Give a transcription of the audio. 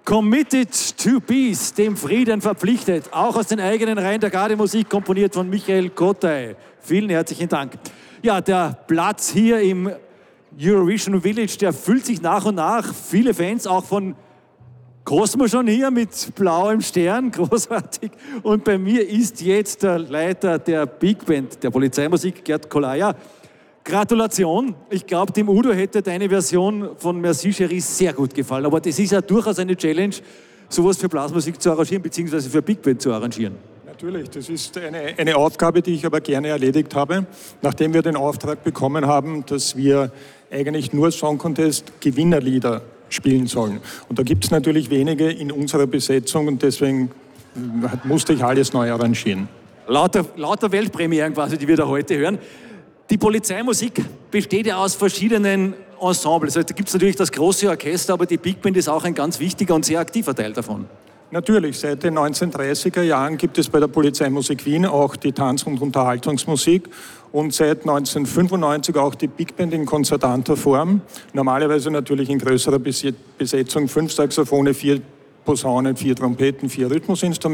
Committed to Peace, dem Frieden verpflichtet, auch aus den eigenen Reihen der Gardemusik, komponiert von Michael Kotay. Vielen herzlichen Dank. Ja, der Platz hier im Eurovision Village, der füllt sich nach und nach. Viele Fans, auch von Cosmo schon hier mit blauem Stern, großartig. Und bei mir ist jetzt der Leiter der Big Band der Polizeimusik, Gerd Kollaja. Gratulation. Ich glaube, dem Udo hätte deine Version von Merci Chérie sehr gut gefallen. Aber das ist ja durchaus eine Challenge, sowas für Blasmusik zu arrangieren, beziehungsweise für Big Band zu arrangieren. Natürlich, das ist eine Aufgabe, die ich aber gerne erledigt habe, nachdem wir den Auftrag bekommen haben, dass wir eigentlich nur Song Contest Gewinnerlieder spielen sollen. Und da gibt es natürlich wenige in unserer Besetzung und deswegen musste ich alles neu arrangieren. Lauter Weltpremieren quasi, die wir da heute hören. Die Polizeimusik besteht ja aus verschiedenen Ensembles. Also da gibt es natürlich das große Orchester, aber die Big Band ist auch ein ganz wichtiger und sehr aktiver Teil davon. Natürlich, seit den 1930er Jahren gibt es bei der Polizeimusik Wien auch die Tanz- und Unterhaltungsmusik und seit 1995 auch die Big Band in konzertanter Form. Normalerweise natürlich in größerer Besetzung, 5 Saxophone, 4 Posaunen, 4 Trompeten, 4 Rhythmusinstrumente.